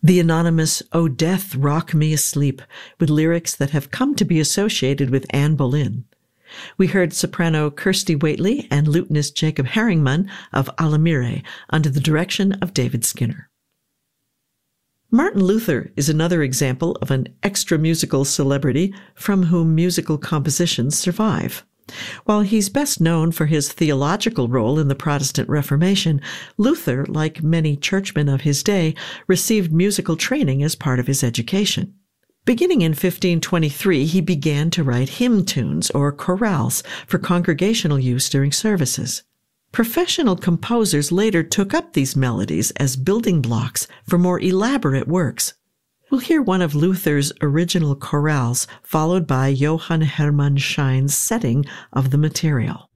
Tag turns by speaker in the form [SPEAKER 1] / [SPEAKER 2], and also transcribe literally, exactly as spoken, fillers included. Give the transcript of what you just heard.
[SPEAKER 1] The anonymous "O Death, Rock Me Asleep" with lyrics that have come to be associated with Anne Boleyn. We heard soprano Kirsty Waitley and lutenist Jacob Herringman of Alamire under the direction of David Skinner. Martin Luther is another example of an extra-musical celebrity from whom musical compositions survive. While he's best known for his theological role in the Protestant Reformation, Luther, like many churchmen of his day, received musical training as part of his education. Beginning in fifteen twenty-three, he began to write hymn tunes or chorales for congregational use during services. Professional composers later took up these melodies as building blocks for more elaborate works. We'll hear one of Luther's original chorales, followed by Johann Hermann Schein's setting of the material.